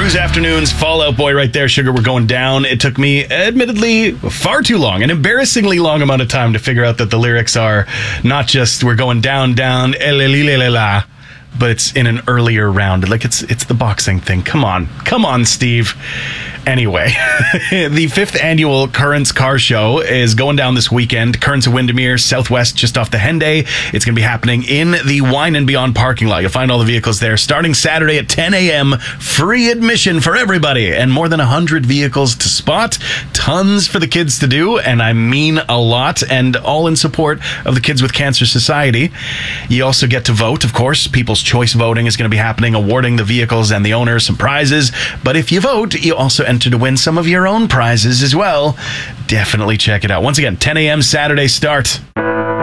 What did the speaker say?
Cruise Afternoons, Fall Out Boy right there, Sugar, we're going down. It took me, admittedly, far too long, an embarrassingly long amount of time to figure out that the lyrics are not just we're going down, down, la, but it's in an earlier round. Like, it's the boxing thing. Come on, Steve. Anyway, the 5th annual Currents Car Show is going down this weekend. Currents of Windermere, southwest, just off the Henday. It's going to be happening in the Wine and Beyond parking lot. You'll find all the vehicles there starting Saturday at 10 a.m. Free admission for everybody, and more than 100 vehicles to spot. Tons for the kids to do, and I mean a lot, and all in support of the Kids with Cancer Society. You also get to vote, of course. People's Choice voting is going to be happening, awarding the vehicles and the owners some prizes. But if you vote, you also enter to win some of your own prizes as well. Definitely check it out. Once again, 10 a.m. Saturday start.